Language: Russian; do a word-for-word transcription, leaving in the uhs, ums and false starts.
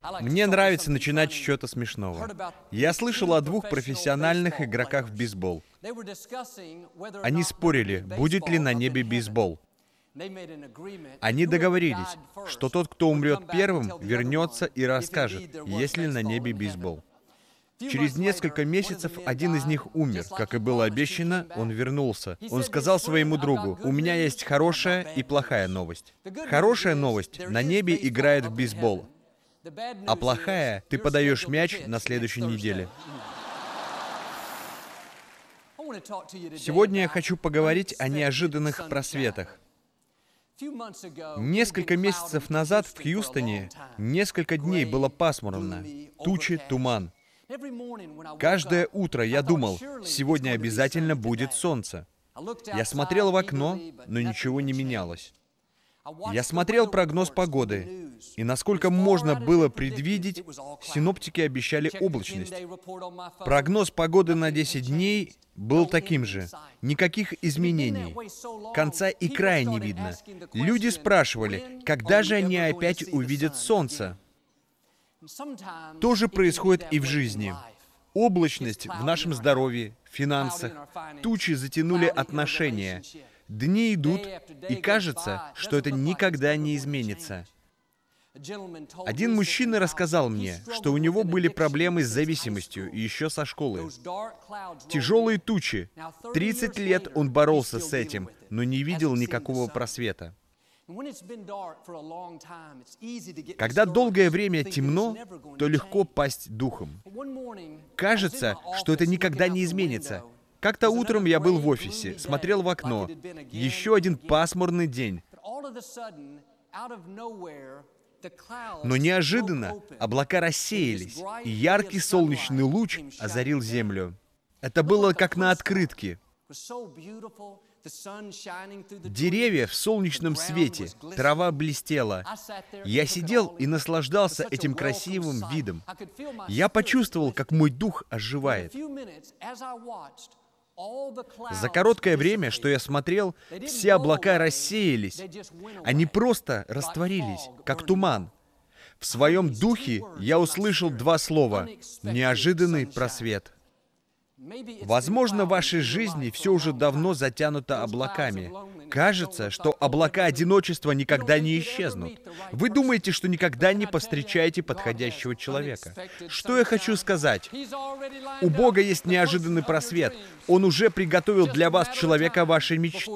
Мне нравится начинать с чего-то смешного. Я слышал о двух профессиональных игроках в бейсбол. Они спорили, будет ли на небе бейсбол. Они договорились, что тот, кто умрет первым, вернется и расскажет, есть ли на небе бейсбол. Через несколько месяцев один из них умер. Как и было обещано, он вернулся. Он сказал своему другу: «У меня есть хорошая и плохая новость. Хорошая новость — на небе играют в бейсбол. А плохая — ты подаешь мяч на следующей неделе». Сегодня я хочу поговорить о неожиданных просветах. Несколько месяцев назад в Хьюстоне несколько дней было пасмурно, тучи, туман. Каждое утро я думал, сегодня обязательно будет солнце. Я смотрел в окно, но ничего не менялось. Я смотрел прогноз погоды, и насколько можно было предвидеть, синоптики обещали облачность. Прогноз погоды на десять дней был таким же. Никаких изменений. Конца и края не видно. Люди спрашивали, когда же они опять увидят солнце. То же происходит и в жизни. Облачность в нашем здоровье, финансах, тучи затянули отношения. Дни идут, и кажется, что это никогда не изменится. Один мужчина рассказал мне, что у него были проблемы с зависимостью еще со школы. Тяжелые тучи. тридцать лет он боролся с этим, но не видел никакого просвета. Когда долгое время темно, то легко пасть духом. Кажется, что это никогда не изменится. Как-то утром я был в офисе, смотрел в окно. Еще один пасмурный день. Но неожиданно облака рассеялись, и яркий солнечный луч озарил землю. Это было как на открытке. Деревья в солнечном свете, трава блестела. Я сидел и наслаждался этим красивым видом. Я почувствовал, как мой дух оживает. За короткое время, что я смотрел, все облака рассеялись. Они просто растворились, как туман. В своем духе я услышал два слова: «неожиданный просвет». Возможно, в вашей жизни все уже давно затянуто облаками. Кажется, что облака одиночества никогда не исчезнут. Вы думаете, что никогда не повстречаете подходящего человека. Что я хочу сказать? У Бога есть неожиданный просвет. Он уже приготовил для вас человека вашей мечты.